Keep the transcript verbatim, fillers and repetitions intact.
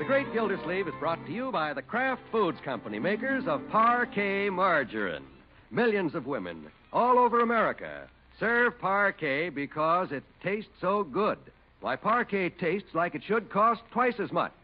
The Great Gildersleeve is brought to you by the Kraft Foods Company, makers of Parquet Margarine. Millions of women all over America serve Parquet because it tastes so good. Why, Parquet tastes like it should cost twice as much.